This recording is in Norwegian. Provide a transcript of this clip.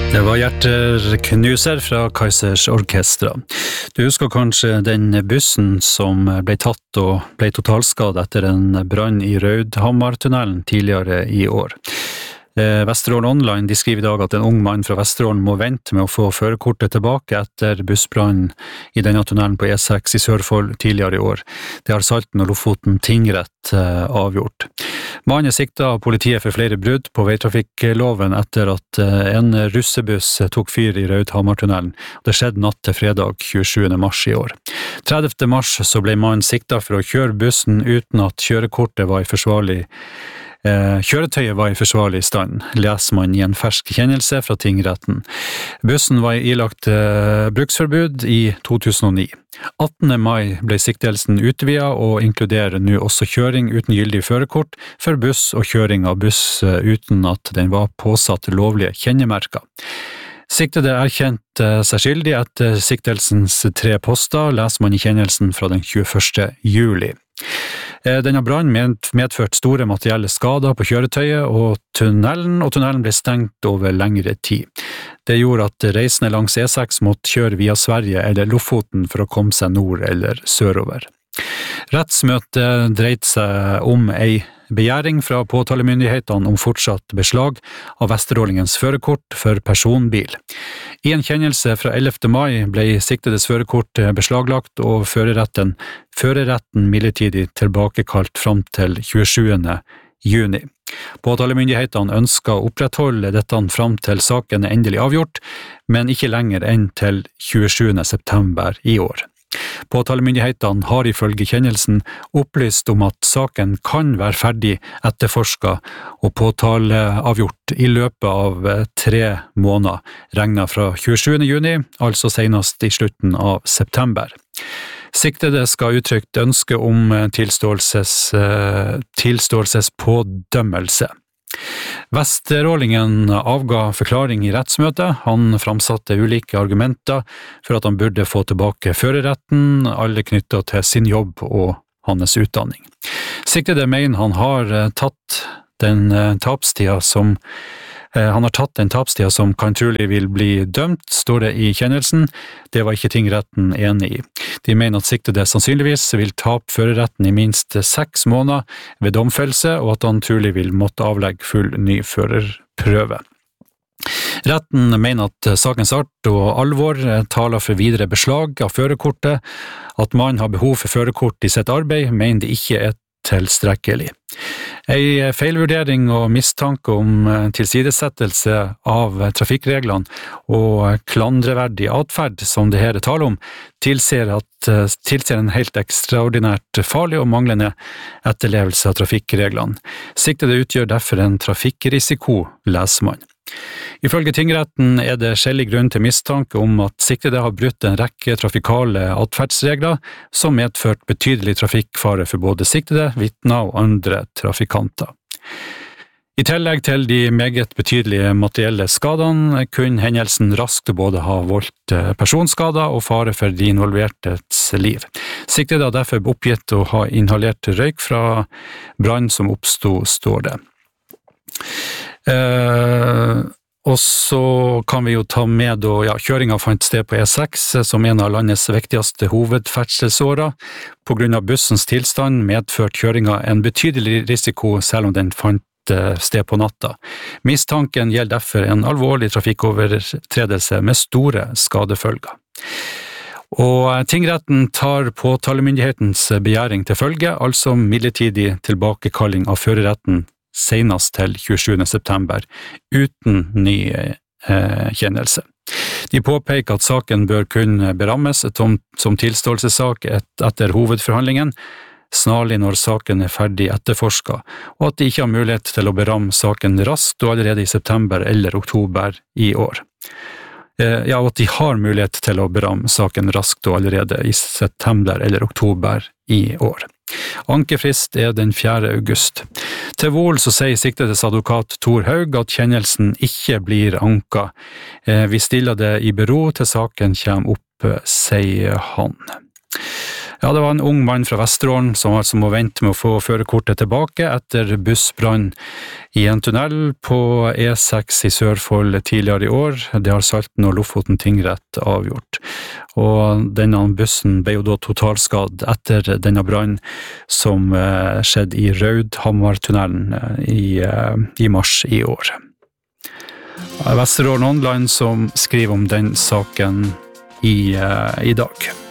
Det var hjerteknuser fra Kaizers Orkestra. Du husker kanskje den bussen som ble tatt og ble totalskadet etter en brann i Raudhammartunnelen tidligere i år. Vesterålen Online de skriver i dag at en ung mann fra Vesterålen må vente med å få førerkortet tilbake etter bussbrannen i denne tunnelen på E6 i Sørfold tidligere i år. Det har Salten og Lofoten tingrett avgjort. Mannen siktet av politiet for flere brudd på veitrafikkloven etter at en russebuss tok fyr i Raudhammartunnelen. Det skjedde natt til fredag 27. mars i år. 30. mars så ble mannen siktet for å kjøre bussen uten at kjøretøyet var i forsvarlig stand, leser man i en fersk kjennelse fra tingretten. Bussen var ilagt bruksforbud i 2009. 18. mai ble siktelsen utvidet og inkluderer nå også kjøring uten gyldig førerkort for buss og kjøring av buss uten at den var påsatt lovlige kjennemerker. Siktede erkjente seg skyldig etter siktelsens 3 poster, leser man i kjennelsen fra den 21. juli. Denne brannen medførte store materielle skader på kjøretøyet og tunnelen ble stengt over lengre tid. Det gjorde at reisende langs E6 måtte kjøre via Sverige eller Lofoten for å komme seg nord eller sørover. Rettsmøtet dreide seg om en begjæring fra påtalemyndighetene om fortsatt beslag av vesterålingens førerkort for personbil. I en kjennelse fra 11. mai ble siktedes førerkort beslaglagt og førerretten midlertidig tilbakekalt fram til 27. juni. Påtalemyndighetene ønsker å opprettholde dette fram til saken er endelig avgjort, men ikke lenger enn til 27. september i år. Påtalemyndighetene har ifølge kjennelsen opplyst om at saken kan være ferdig etterforsket og påtaleavgjort i løpet av 3 måneder, regnet fra 27. juni, altså senest i slutten av september. Siktede skal uttrykt ønske om tilståelsespådømmelse. Vesterålingen avga forklaring i rettsmøtet. Han framsatte ulike argumenter for at han burde få tilbake førerretten, alle knyttet til sin jobb og hans utdanning. Siktede mener han har tatt den tapstida som kan trolig vil bli dømt, står det i kjennelsen. Det var ikke tingretten enig i. De mener at siktede sannsynligvis vil tape førerretten i minst 6 måneder ved domfellelse, og at han trolig vil måtte avlegge full ny førerprøve. Retten mener at sakens art og alvor taler for videre beslag av førerkortet. At man har behov for førerkort i sitt arbeid, mener de ikke er tilstrekkelig. En feilvurdering og mistanke om tilsidesettelse av trafikkreglene og klandreverdig atferd, som det her er tale om, tilsier en helt ekstraordinært farlig og manglende etterlevelse av trafikkreglene. Siktede utgjør derfor en trafikkrisiko, leser man. Ifølge tingretten er det skjellig grunn til mistanke om at siktede har brutt en rekke trafikale atferdsregler som medført betydelig trafikkfare for både siktede, vitner og andre trafikanter. I tillegg til de meget betydelige materielle skadene kunne hendelsen raskt både ha voldt personskader og fare for de involvertes liv. Siktede har derfor oppgitt å ha inhalert røyk fra brann som oppstod, står det. Og så kan vi jo ta med kjøringen fant sted på E6 som en av landets viktigste hovedferdselsårer. På grunn av bussens tilstand medførte kjøringen en betydelig risiko selv om den fant sted på natta. Mistanken gjelder derfor en alvorlig trafikkovertredelse med store skadefølger. Og tingretten tar påtalemyndighetens begjæring til følge, altså midlertidig tilbakekalling av førerretten senest til 27. september, uten ny kjennelse. De påpeker at saken bør kunne berammes som tilståelsessak etter hovedforhandlingen, snarlig når saken er ferdig etterforsket, og at de ikke har mulighet til å beramme saken raskt og allerede i september eller oktober i år. Og at de har mulighet til å beramme saken raskt og allerede i september eller oktober i år. Ankefrist er den 4. august. Til Vol så sier siktedes advokat Tor Haug at kjennelsen ikke blir anka. Vi stiller det i bero til saken kommer opp, sier han. Ja, det var en ung mann fra Vesterålen som altså må vente med å få førerkortet tilbake etter bussbrann i en tunnel på E6 i Sørfold tidligere i år. Det har Salten og Lofoten tingrett avgjort. Og denne bussen ble jo da totalskadd etter denne brannen som skjedde i Raudhamartunnelen i mars i år. Vesterålen Online som skriver om den saken i dag.